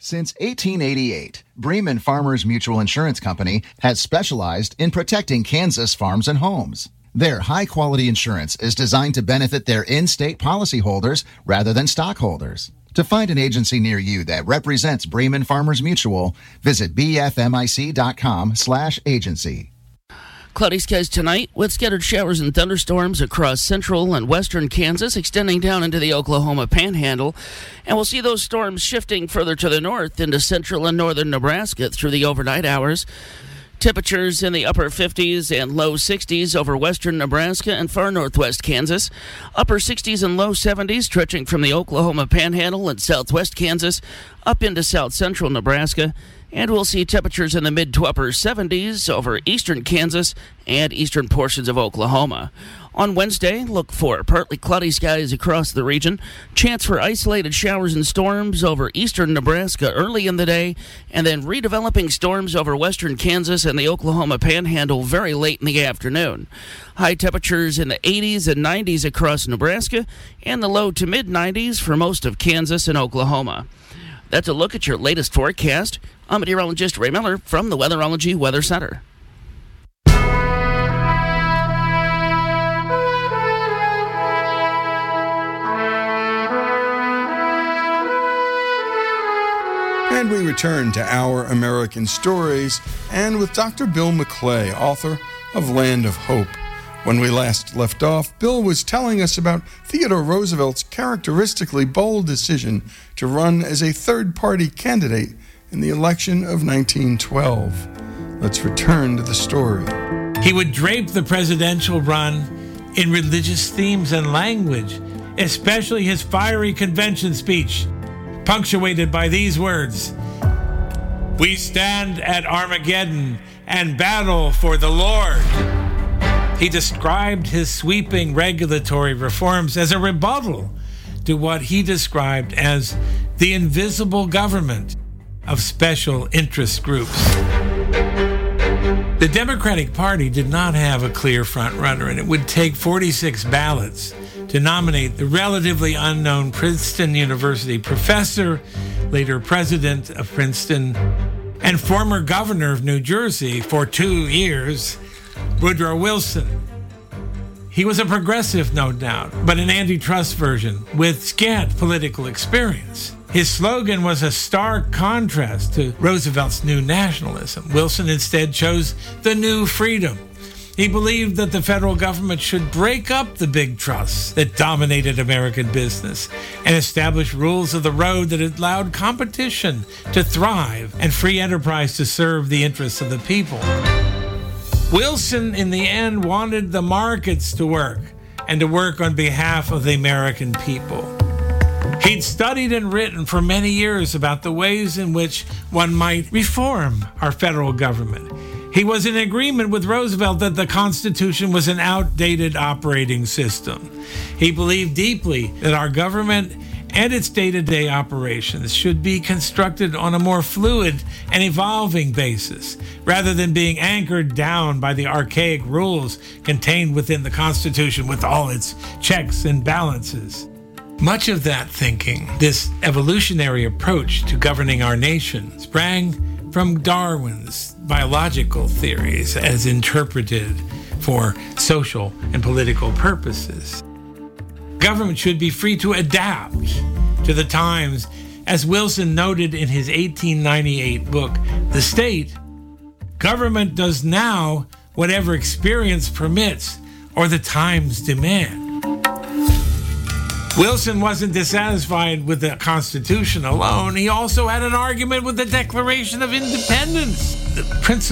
Since 1888, Bremen Farmers Mutual Insurance Company has specialized in protecting Kansas farms and homes. Their high-quality insurance is designed to benefit their in-state policyholders rather than stockholders. To find an agency near you that represents Bremen Farmers Mutual, visit bfmic.com/agency. Cloudy skies tonight with scattered showers and thunderstorms across central and western Kansas, extending down into the Oklahoma Panhandle. And we'll see those storms shifting further to the north into central and northern Nebraska through the overnight hours. Temperatures in the upper 50s and low 60s over western Nebraska and far northwest Kansas. Upper 60s and low 70s stretching from the Oklahoma Panhandle and southwest Kansas up into south central Nebraska. And we'll see temperatures in the mid to upper 70s over eastern Kansas and eastern portions of Oklahoma. On Wednesday, look for partly cloudy skies across the region. Chance for isolated showers and storms over eastern Nebraska early in the day, and then redeveloping storms over western Kansas and the Oklahoma Panhandle very late in the afternoon. High temperatures in the 80s and 90s across Nebraska, and the low to mid 90s for most of Kansas and Oklahoma. That's a look at your latest forecast. I'm meteorologist Ray Miller from the Weatherology Weather Center. And we return to Our American Stories, and with Dr. Bill McClay, author of Land of Hope. When we last left off, Bill was telling us about Theodore Roosevelt's characteristically bold decision to run as a third-party candidate in the election of 1912. Let's return to the story. He would drape the presidential run in religious themes and language, especially his fiery convention speech, punctuated by these words: "We stand at Armageddon and battle for the Lord." He described his sweeping regulatory reforms as a rebuttal to what he described as the invisible government of special interest groups. The Democratic Party did not have a clear front-runner, and it would take 46 ballots to nominate the relatively unknown Princeton University professor, later president of Princeton, and former governor of New Jersey for 2 years, Woodrow Wilson. He was a progressive, no doubt, but an antitrust version with scant political experience. His slogan was a stark contrast to Roosevelt's new nationalism. Wilson instead chose the new freedom. He believed that the federal government should break up the big trusts that dominated American business and establish rules of the road that allowed competition to thrive and free enterprise to serve the interests of the people. Wilson, in the end, wanted the markets to work and to work on behalf of the American people. He'd studied and written for many years about the ways in which one might reform our federal government. He was in agreement with Roosevelt that the Constitution was an outdated operating system. He believed deeply that our government and its day-to-day operations should be constructed on a more fluid and evolving basis, rather than being anchored down by the archaic rules contained within the Constitution with all its checks and balances. Much of that thinking, this evolutionary approach to governing our nation, sprang from Darwin's biological theories as interpreted for social and political purposes. Government should be free to adapt to the times, as Wilson noted in his 1898 book, The State. Government does now whatever experience permits or the times demand. Wilson wasn't dissatisfied with the Constitution alone. He also had an argument with the Declaration of Independence. The principle